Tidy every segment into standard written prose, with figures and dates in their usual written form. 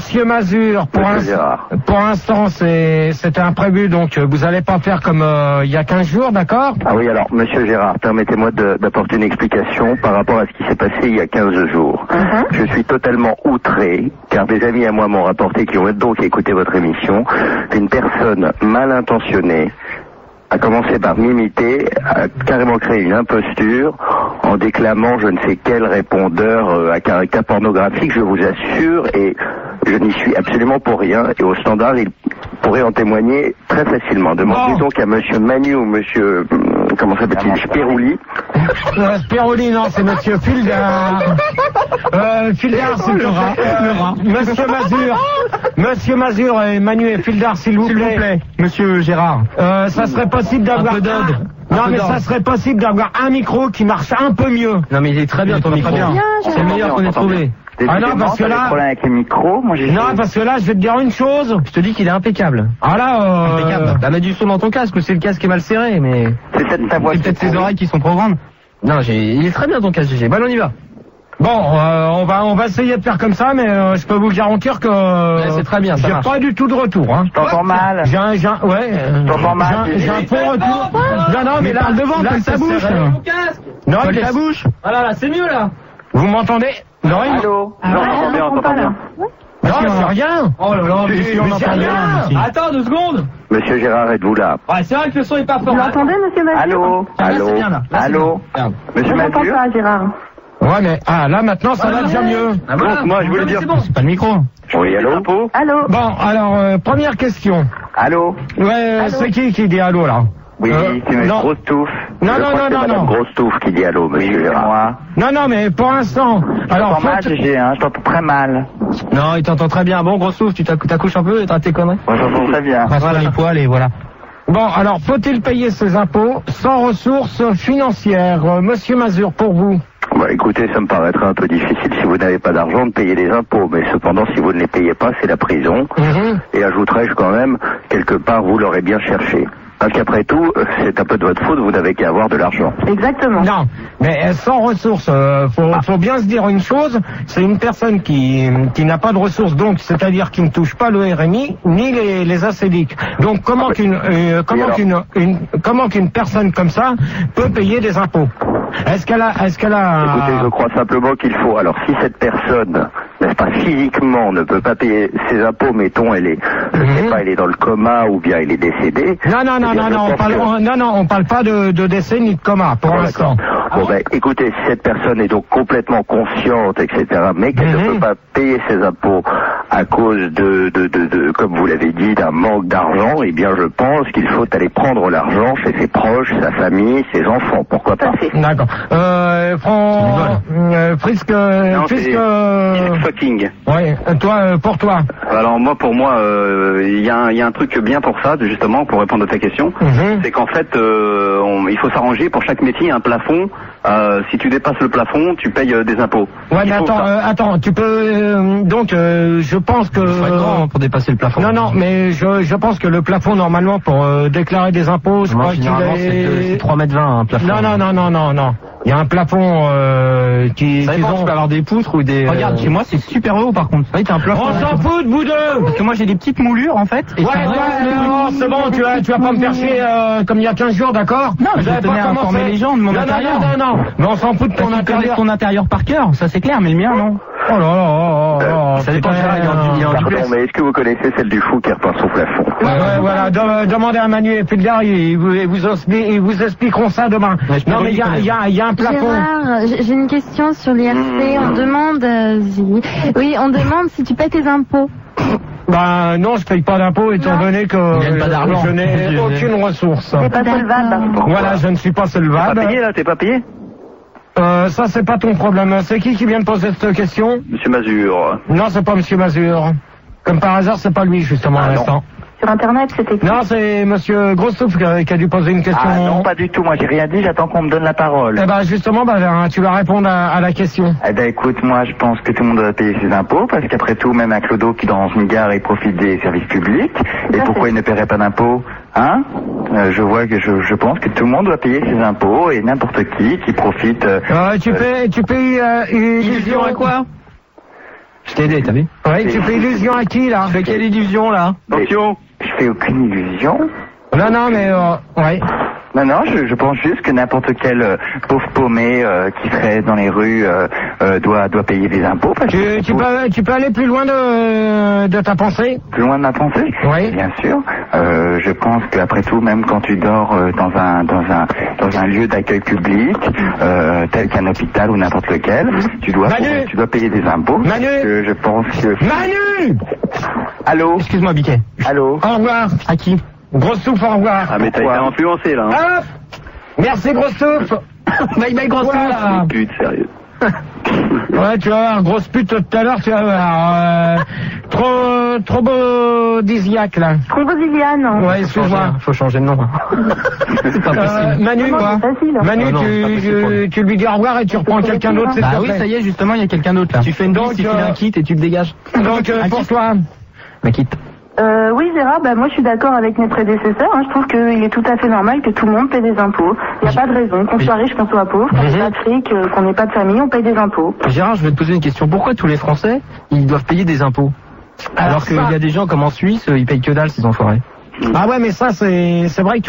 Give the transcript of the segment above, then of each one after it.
Monsieur Mazur, pour l'instant, c'était imprévu, donc vous n'allez pas faire comme il y a 15 jours, d'accord? Ah oui, alors, Monsieur Gérard, permettez-moi d'apporter une explication par rapport à ce qui s'est passé il y a 15 jours. Je suis totalement outré, car des amis à moi m'ont rapporté, qui ont donc écouté votre émission, qu'une personne mal intentionnée a commencé par m'imiter, a carrément créé une imposture en déclamant je ne sais quel répondeur à caractère pornographique, je vous assure, et je n'y suis absolument pour rien, et au standard, il pourrait en témoigner très facilement. Demandez donc à monsieur Manu ou monsieur, comment s'appelle-t-il, Spirouli. Spirouli, non, c'est monsieur Fildar. Fildar, c'est le rat. Monsieur Mazur et Manu et Fildar, s'il vous plaît. Monsieur Gérard. Ça serait possible d'avoir ça serait possible d'avoir un micro qui marche un peu mieux. Non, mais il est très bien ton micro. C'est le meilleur qu'on ait trouvé. Ah non, parce que là, avec les micros, parce que là, je vais te dire une chose. Je te dis qu'il est impeccable. Ah là, impeccable. Bah, mets du son dans ton casque, c'est le casque qui est mal serré, mais. C'est peut-être tes oreilles qui sont trop grandes. Non, il est très bien ton casque, GG. Bah, on y va. Bon, on va essayer de faire comme ça, mais je peux vous garantir que c'est très bien, ça j'ai pas du tout de retour. Hein. T'entends mal. T'entends mal. J'ai un faux retour. Non, mais là, devant, là, ta bouche. Non, avec ta bouche. Ah là, c'est mieux là. Vous m'entendez? Non, allô. On entend bien. Non, c'est rien. Oh là là, monsieur, on entend rien. Attends 2 secondes. Monsieur Gérard, êtes-vous là? Ouais, c'est vrai que le son est pas fort. Vous m'entendez, monsieur Mazur? Allô. Monsieur Mazur? Je n'entends pas, Gérard. Ouais, mais là maintenant ça va déjà mieux. Donc moi je voulais dire, c'est pas le micro. Oui, allô. Bon, alors première question. Allô. Ouais, c'est qui dit allô là? Oui, c'est une grosse touffe. Non. Grosse touffe qui dit allô, monsieur Gérard. Non, mais pour l'instant. Alors, mal, GG, je t'entends très mal. Non, il t'entend très bien. Bon, grosse touffe, tu t'accouches un peu et t'as tes conneries. Moi, j'entends très bien. Voilà les poils et voilà. Bon, alors, faut-il payer ses impôts sans ressources financières? Monsieur Mazur, pour vous? Bah écoutez, ça me paraîtrait un peu difficile si vous n'avez pas d'argent de payer les impôts, mais cependant si vous ne les payez pas, c'est la prison. Et ajouterais-je quand même, quelque part vous l'aurez bien cherché. Parce qu'après tout, c'est un peu de votre faute, vous n'avez qu'à avoir de l'argent. Exactement. Non, mais sans ressources, faut bien se dire une chose, c'est une personne qui n'a pas de ressources, donc c'est-à-dire qui ne touche pas le RMI ni les ACDIC. Donc comment qu'une personne comme ça peut payer des impôts? Est-ce qu'elle a Écoutez, je crois simplement qu'il faut. Alors, si cette personne, n'est-ce pas, physiquement ne peut pas payer ses impôts, mettons, elle est, je sais pas, elle est dans le coma ou bien elle est décédée. Non, on parle pas de décès ni de coma pour l'instant. Bon, ben, écoutez, si cette personne est donc complètement consciente, etc., mais qu'elle ne peut pas payer ses impôts à cause de comme vous l'avez dit, d'un manque d'argent, eh bien, je pense qu'il faut aller prendre l'argent chez ses proches, sa famille, ses enfants, pourquoi pas. D'accord. Frisk fucking. Ouais, pour toi. Alors pour moi, il y a un truc bien pour ça, justement, pour répondre à ta question. C'est qu'en fait, il faut s'arranger pour chaque métier un plafond. Si tu dépasses le plafond, tu payes des impôts. Ouais, mais attends, tu peux donc je pense que pour dépasser le plafond. Non, mais je pense que le plafond normalement pour déclarer des impôts, je crois qu'il est 3,20 m un plafond. Non. Il y a un plafond qui ça dépend, tu peux avoir des poutres ou des. Regarde, chez moi c'est super haut par contre. Oui, t'as un plafond. On s'en fout de vous deux. Parce que moi j'ai des petites moulures en fait. Et c'est bon, tu vas pas me faire chier comme il y a 15 jours, d'accord? Non, je vais tenir à informer les gens de mon intérieur. Non. Mais on s'en fout de ton intérieur. Ton intérieur par cœur, ça c'est clair, mais le mien non. Oh là. Ça dépend. Pardon, mais est-ce que vous connaissez celle du fou qui repart son plafond? Ouais, voilà. Demandez à Manu et Fildar, ils vous expliqueront ça demain. Non, mais il y a un plafond. Gérard, j'ai une question sur l'IRC. On demande, on demande si tu paies tes impôts. Ben non, je paye pas d'impôts étant donné que je n'ai aucune ressource. T'es pas solvable. Voilà, je ne suis pas solvable. T'es pas payé là, t'es pas payé? Ça c'est pas ton problème. C'est qui vient de poser cette question? Monsieur Mazur. Non, c'est pas Monsieur Mazur. Comme par hasard, c'est pas lui justement à l'instant. Sur Internet, c'était qui? Non, c'est Monsieur Grossouf qui a dû poser une question. Ah non, pas du tout. Moi, j'ai rien dit. J'attends qu'on me donne la parole. Eh ben justement, tu vas répondre à la question. Eh ben écoute, moi, je pense que tout le monde doit payer ses impôts parce qu'après tout, même un clodo qui dans une gare, il profite des services publics. Et pourquoi il ne paierait pas d'impôts? Hein? Je pense que tout le monde doit payer ses impôts et n'importe qui profite. Tu payes illusion à quoi? Je t'ai aidé, t'as vu? Ouais, tu fais illusion à qui, là? Tu fais quelle illusion, là? Attention. Je fais aucune illusion. Non, mais, ouais. Non, je pense juste que n'importe quel pauvre paumé qui serait dans les rues doit payer des impôts. Tu peux aller plus loin de ta pensée? Plus loin de ma pensée? Oui. Bien sûr. Je pense qu'après tout, même quand tu dors dans un lieu d'accueil public, tel qu'un hôpital ou n'importe lequel, tu dois payer des impôts. Manu! Je pense que... Manu! Allô? Excuse-moi, Biquet. Allô? Au revoir. À qui? Grosse souffle, au revoir. Ah, mais t'as été influencé, là. Hop! Merci, grosse souffle. Bye bye, grosse Voilà. Pute, sérieux. Ouais, tu vas voir, grosse pute tout à l'heure, tu vas voir. Trop beau disiaque, là. Thrombosiliane. Ouais, excuse-moi. Faut changer de nom. C'est pas possible. Manu, quoi. Manu, tu lui dis au revoir et tu reprends quelqu'un d'autre, c'est Bah oui, ça y est, justement, il y a quelqu'un d'autre là. Tu fais une danse, tu files un kit et tu te dégages. Donc, pour toi. Un kit. Oui, Gérard, moi je suis d'accord avec mes prédécesseurs. Je trouve qu'il est tout à fait normal que tout le monde paie des impôts. Il n'y a pas de raison. Qu'on soit riche, qu'on soit pauvre, qu'on n'ait pas de fric, qu'on n'ait pas de famille, on paye des impôts. Gérard, je vais te poser une question. Pourquoi tous les Français, ils doivent payer des impôts? Alors qu'il y a des gens comme en Suisse, ils payent que dalle, ces enfoirés. Ah ouais, mais ça c'est vrai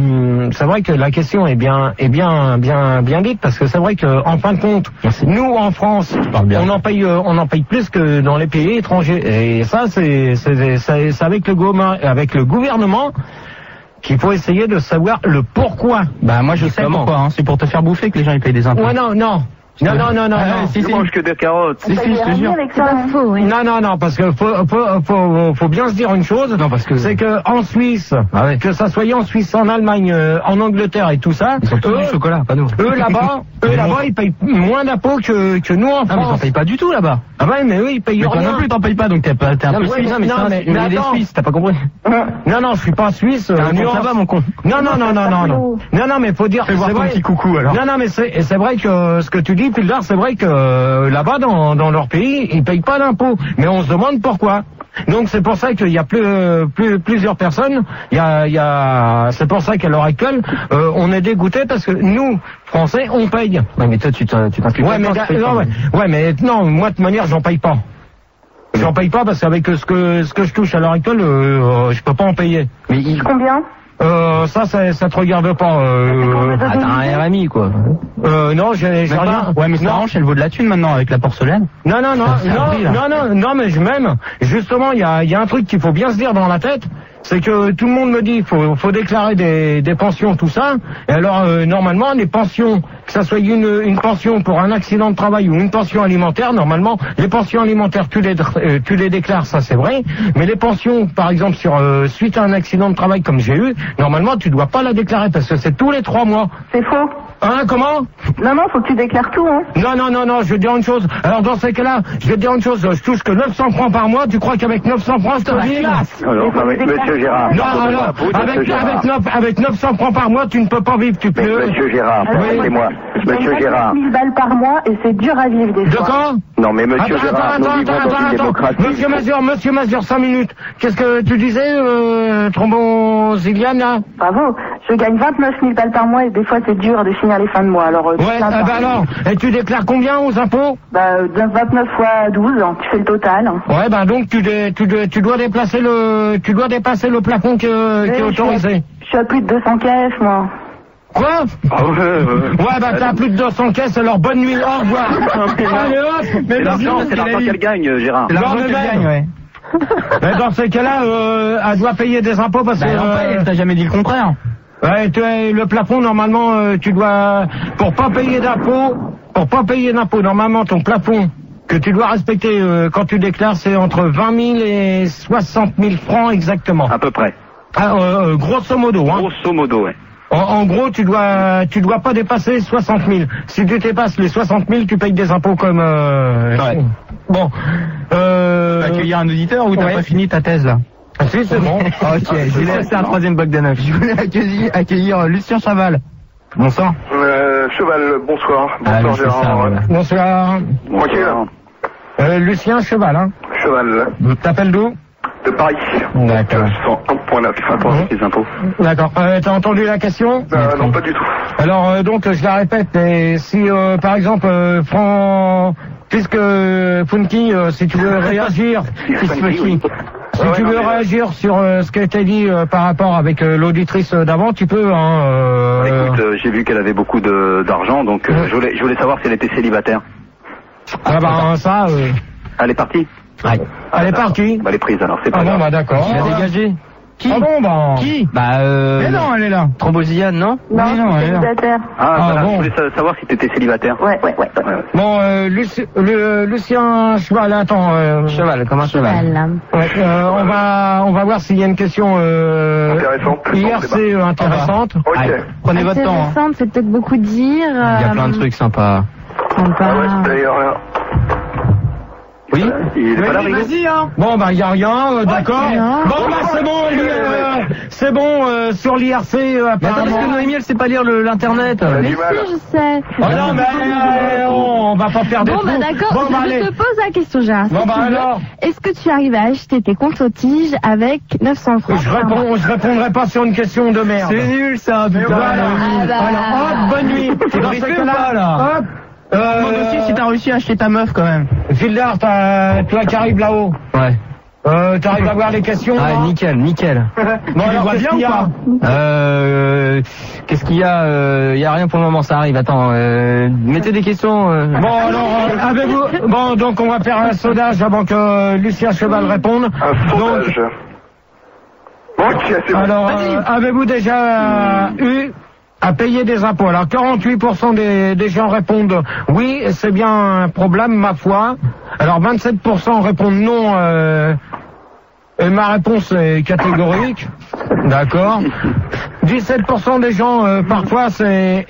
que la question est bien dite, parce que c'est vrai que en fin de compte, nous en France, on en paye plus que dans les pays étrangers, et ça c'est avec le gouvernement qu'il faut essayer de savoir le pourquoi. Bah moi je sais pourquoi, hein. C'est pour te faire bouffer que les gens ils payent des impôts. Ouais, non. Non. Si, Je mange que des carottes. Si, je te jure. C'est pas faux, oui. Non, parce que faut bien se dire une chose. Non, parce que c'est que en Suisse, que ça soit en Suisse, en Allemagne, en Angleterre et tout ça, ils ont tous du chocolat, pas nous. Eux là-bas, ils payent moins d'impôts que nous en France. Non, mais t'en payes pas du tout là-bas. Ah ouais, mais eux ils payent rien. Mais toi non plus t'en payes pas, donc t'es un peu suisse. Mais des Suisses, t'as pas compris. Non, je suis pas suisse. Ça va, mon con. Non, mais faut dire. Fais voir ton petit coucou alors. Non, mais c'est vrai que ce que tu dis, Pildar, c'est vrai que là-bas, dans leur pays, ils payent pas d'impôts. Mais on se demande pourquoi. Donc c'est pour ça qu'il y a plusieurs personnes. C'est pour ça qu'à l'heure actuelle, on est dégoûté parce que nous, Français, on paye. Ouais, mais toi, tu t'impliques pas. Mais non, moi de toute manière, j'en paye pas. J'en paye pas parce qu'avec ce que je touche à l'heure actuelle, je peux pas en payer. Mais combien? Ça te regarde pas. T'as un RMI quoi. Non, j'ai rien. Ouais, mais ça arrange, elle vaut de la thune maintenant avec la porcelaine. Non, mais justement, il y a un truc qu'il faut bien se dire dans la tête. C'est que tout le monde me dit faut déclarer des pensions, tout ça. Et alors normalement les pensions, que ça soit une pension pour un accident de travail ou une pension alimentaire, normalement les pensions alimentaires tu les déclares, ça c'est vrai. Mais les pensions, par exemple suite à un accident de travail comme j'ai eu, normalement tu dois pas la déclarer parce que c'est tous les 3 mois. C'est faux. Hein, comment? Non, faut que tu déclares tout, hein. Non, je vais te dire une chose. Alors dans ces cas-là, je vais te dire une chose, je touche que 900 francs par mois, tu crois qu'avec 900 francs, je te classe? Alors, monsieur Gérard. Non, alors, avec 900 francs par mois, tu ne peux pas vivre, tu peux. Monsieur Gérard, permettez-moi. Monsieur Gérard. 1000 balles par mois et c'est dur à vivre des fois. De quoi? Non, mais monsieur Gérard, nous vivons dans une démocratie. Monsieur Mazur, 5 minutes. Qu'est-ce que tu disais, Thrombosiliane, là? Bravo. Je gagne 29 000 balles par mois et des fois c'est dur de finir les fins de mois. Alors, alors, et tu déclares combien aux impôts? 29 fois 12, tu fais le total. Ouais, donc tu dois dépasser le plafond qui est autorisé. Je suis à plus de 200 caisses, moi. Quoi? Ouais, t'as plus de 200 caisses, alors bonne nuit, au revoir. Allez hop! Mais l'argent, c'est l'argent qu'elle gagne, Gérard. C'est l'argent qu'elle gagne, ouais. Mais dans ces cas-là, elle doit payer des impôts parce que... elle t'a jamais dit le contraire. Ouais, le plafond, normalement, tu dois... Pour pas payer d'impôts, normalement, ton plafond que tu dois respecter quand tu déclares, c'est entre 20 000 et 60 000 francs exactement. À peu près. Grosso modo, hein. Grosso modo, ouais. En gros, tu dois pas dépasser 60 000. Si tu dépasses les 60 000, tu payes des impôts comme... Ouais. Bon. Accueillir un auditeur ou t'as pas fini ta thèse, là? Si, c'est bon. Ok, je voulais faire un troisième bloc de 9. Je voulais accueillir Lucien Chaval. Bonsoir. Cheval, bonsoir. Bonsoir Gérard. Bonsoir. Tranquille. Lucien Cheval, hein. Cheval. T'appelles d'où? De Paris. D'accord. 101.9, rapport avec les impôts. D'accord. T'as entendu la question? Non, pas du tout. Alors, donc, je la répète, si, par exemple, puisque Funky, si tu veux réagir, si tu veux réagir sur ce qui a été dit par rapport avec l'auditrice d'avant, tu peux. Écoute, j'ai vu qu'elle avait beaucoup d'argent, donc je voulais savoir si elle était célibataire. Ah bah ça. Elle est partie. Ouais. Elle est partie. Elle est prise alors, c'est pas grave. Bon bah d'accord. Elle a dégagé. Qui? Ah bon bah. Qui? Bah Mais non, elle est là. Thrombosiane, non? Non, elle est là. célibataire. Voilà, bon. je voulais savoir si t'étais célibataire. Ouais. Bon, Lucien Cheval, attends. Cheval, comme un cheval. Ouais, on va voir s'il y a une question Intéressante. IRC intéressante. Ok. Prenez votre temps. Hein. Intéressante, c'est peut-être beaucoup dire. Il y a plein de trucs sympas. Ah ouais, c'est d'ailleurs. Oui? Il est pas là, Rigo? Vas-y, hein. Bon, bah, il n'y a rien, d'accord. Bon, bah, c'est bon, c'est bon, sur l'IRC, Mais attends, parce apparemment. que Noémie, elle sait pas lire l'internet. Mais si, je sais. Oh non, mais on va pas faire des Bon, trous. bah d'accord, Bon, bah, je allez. te pose la question, Gérard. Bon, Si bah, tu veux, alors. est-ce que tu arrives à acheter tes comptes aux tiges avec 900 francs Je répondrai pas sur une question de merde. C'est nul, ça, putain. Voilà. Ah, bah. Alors, hop, bonne nuit. T'es Dans brisé ce ou cas-là, pas, là? Hop. Demande aussi si t'as réussi à acheter ta meuf, quand même. Fildar, toi qui arrives là-haut. Ouais. T'arrives à voir les questions? Ah, hein nickel. Bon, alors, qu'est-ce qu'il y a? Qu'est-ce qu'il y a? Il y a rien pour le moment, ça arrive. Attends, mettez des questions. Bon, alors, avez-vous... Bon, donc, on va faire un sondage avant que Lucien Cheval réponde. Un sondage. Ok, c'est bon. Alors, avez-vous déjà eu à payer des impôts? Alors, 48% des gens répondent oui, c'est bien un problème, ma foi. Alors, 27% répondent non, et ma réponse est catégorique. D'accord. 17% des gens, parfois, c'est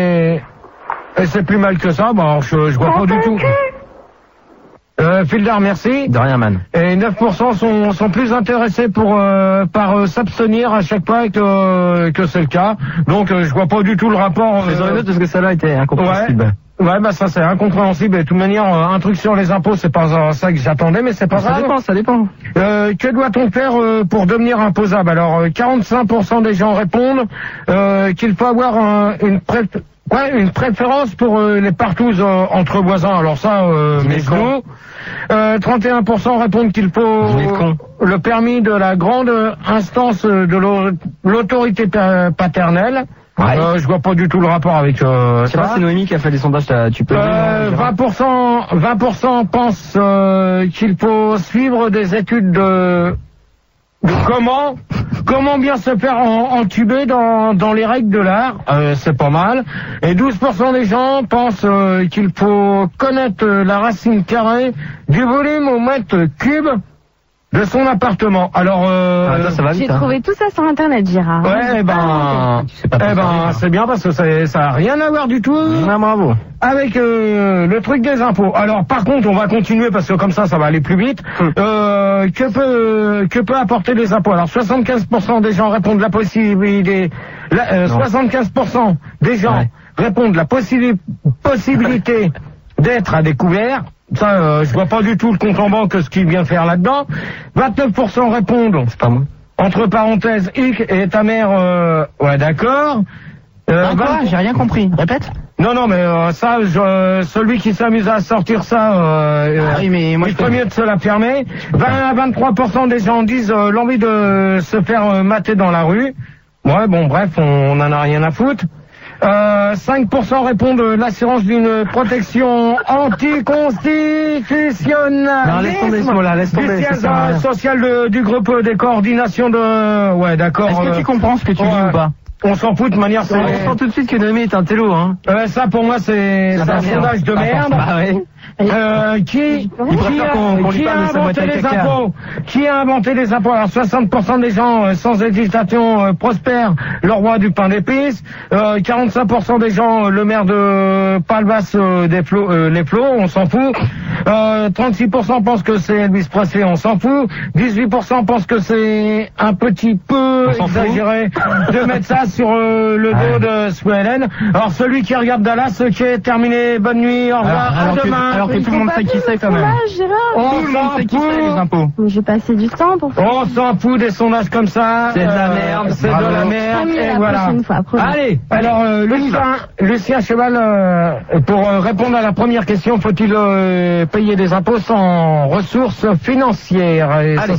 plus mal que ça. Bon, alors, je vois pas du tout. Fildar, merci. De rien, man. Et 9% sont plus intéressés par s'abstenir à chaque fois que c'est le cas. Donc je vois pas du tout le rapport. Les autres parce que celle-là était incompréhensible. Ouais, bah ça c'est incompréhensible. Et de toute manière, un truc sur les impôts, c'est pas ça que j'attendais, mais c'est pas grave. Ça dépend. Que doit-on faire pour devenir imposable? Alors 45% des gens répondent qu'il faut avoir une préférence pour les partouzes entre voisins. Alors ça, mes genoux. 31% répondent qu'il faut le permis de la grande instance de l'autorité paternelle. Ouais. Je vois pas du tout le rapport avec ça. Je sais pas, c'est Noémie qui a fait des sondages, tu peux 20% pensent qu'il faut suivre des études de comment bien se faire entuber dans les règles de l'art, c'est pas mal. Et 12% des gens pensent qu'il faut connaître la racine carrée du volume au mètre cube de son appartement. Alors, ça va vite, j'ai trouvé tout ça sur internet, Gérard. Ouais, c'est bien parce que ça a rien à voir du tout. Bravo. Avec le truc des impôts. Alors, par contre, on va continuer parce que comme ça va aller plus vite. Que peut apporter les impôts? Alors, 75% des gens répondent la possibilité. 75% des gens répondent la possibilité d'être à découvert. Ça, je vois pas du tout le compte en banque ce qu'il vient faire là-dedans. 29% répondent. C'est pas moi. Entre parenthèses, hic et ta mère. Ouais, d'accord. Quoi? J'ai rien compris. Répète. Non, mais ça, celui qui s'amuse à sortir ça, oui, mais moi, il faut mieux de se la fermer. 20 à 23% des gens disent l'envie de se faire mater dans la rue. Ouais, bon, bref, on en a rien à foutre. 5% répondent l'assurance d'une protection anticonstitutionnelle. Non, laisse tomber ce mot-là, laisse tomber. Du siège social du groupe des coordinations de... Ouais, d'accord. Est-ce que tu comprends ce que tu dis ou pas? On s'en fout de manière... On sent tout de suite que Noémie est un télo, hein. Ça, pour moi, c'est un sondage de merde. Bah ouais. Qui a inventé les impôts? Alors 60% des gens sans hésitation prospèrent le roi du pain d'épices. 45% des gens le maire de Palmas les Flots, on s'en fout. 36% pensent que c'est Elvis Presley, on s'en fout. 18% pensent que c'est un petit peu exagéré de mettre ça sur le dos de Sue Ellen. Alors celui qui regarde Dallas, ok, terminé, bonne nuit, au revoir, à demain. Alors que tout le monde sait qui c'est quand même. On s'en fout. Les impôts. Mais j'ai passé du temps pour faire. On s'en fout des sondages comme ça. C'est de la merde. C'est de la merde. Et voilà. Allez, alors Lucien Cheval, pour répondre à la première question, faut-il payer des impôts sans ressources financières? Et